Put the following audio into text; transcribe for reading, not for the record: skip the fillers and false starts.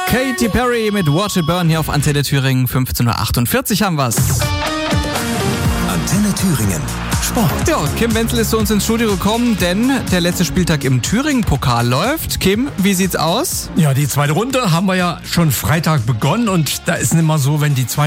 Katy Perry mit Watch It Burn hier auf Antenne Thüringen. 15.48 Uhr haben wir's. Antenne Thüringen. Sport. Ja, Kim Wenzel ist zu uns ins Studio gekommen, denn der letzte Spieltag im Thüringen-Pokal läuft. Kim, wie sieht's aus? Ja, die zweite Runde haben wir ja schon Freitag begonnen und da ist immer so, wenn die zweite